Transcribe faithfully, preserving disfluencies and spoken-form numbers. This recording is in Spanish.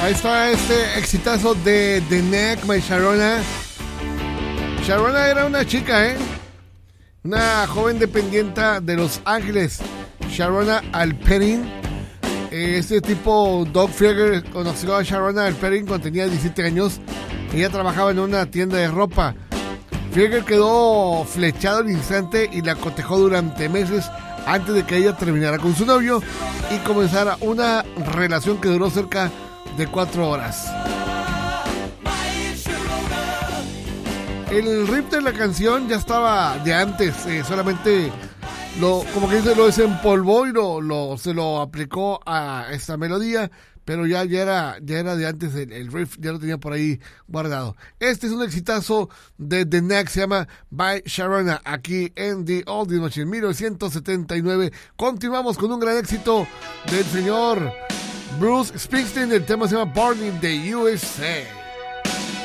Ahí está este exitazo de The Knack, My Sharona. Sharona era una chica, ¿eh? Una joven dependiente de Los Ángeles. Sharona Alperin. Este tipo, Doug Frieger, conoció a Sharona Alperin cuando tenía diecisiete años. Ella trabajaba en una tienda de ropa. Frieger quedó flechado al instante y la cotejó durante meses antes de que ella terminara con su novio y comenzara una relación que duró cerca de cuatro horas. El riff de la canción ya estaba de antes, eh, solamente lo, como que dice, lo desempolvó y lo, lo, se lo aplicó a esta melodía, pero ya, ya, era, ya era de antes el, el riff, ya lo tenía por ahí guardado. Este es un exitazo de The Knack, se llama By Sharona, aquí en The Oldies Machine, mil novecientos setenta y nueve. Continuamos con un gran éxito del señor Bruce Springsteen, el tema se llama Born in the U S A.